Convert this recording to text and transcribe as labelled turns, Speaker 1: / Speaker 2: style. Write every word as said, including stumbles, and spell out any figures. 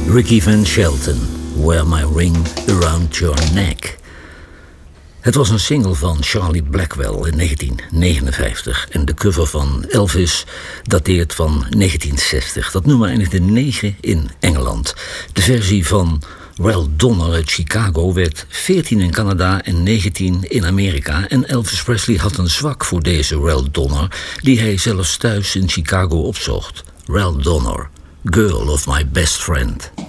Speaker 1: Ricky Van Shelton, Wear My Ring Around Your Neck. Het was een single van Charlie Blackwell in negentien negenenvijftig en de cover van Elvis dateert van negentien zestig. Dat nummer eindigde negen in Engeland. De versie van Ralph Donner uit Chicago werd veertien in Canada en negentien in Amerika. En Elvis Presley had een zwak voor deze Ralph Donner, die hij zelfs thuis in Chicago opzocht. Ralph Donner, Girl of My Best Friend.